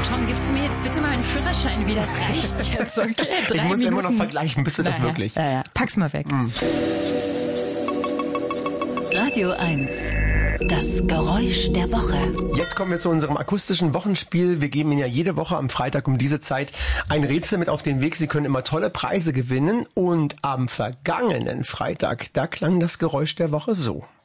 Tom, gibst du mir jetzt bitte mal einen Führerschein wieder? Das reicht jetzt, okay? Ich muss immer noch vergleichen, bist du das wirklich? Ja. Pack's mal weg. Radio 1. Das Geräusch der Woche. Jetzt kommen wir zu unserem akustischen Wochenspiel. Wir geben Ihnen ja jede Woche am Freitag um diese Zeit ein Rätsel mit auf den Weg. Sie können immer tolle Preise gewinnen. Und am vergangenen Freitag, da klang das Geräusch der Woche so.